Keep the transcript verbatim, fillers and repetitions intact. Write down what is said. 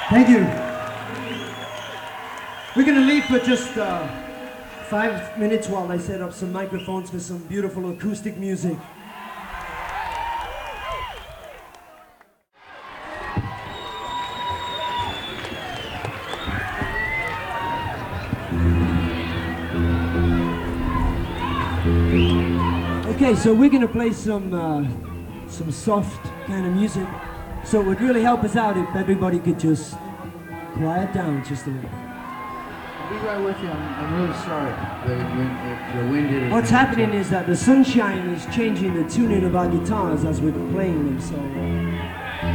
Thank you. We're going to leave for just uh, five minutes while I set up some microphones for some beautiful acoustic music. Okay, so we're going to play some, uh, some soft kind of music. So it would really help us out if everybody could just quiet down just a little. I'll be right with you. I'm, I'm really sorry. The wind, if the wind hit us. What's happening is that the sunshine is changing the tuning of our guitars as we're playing them, so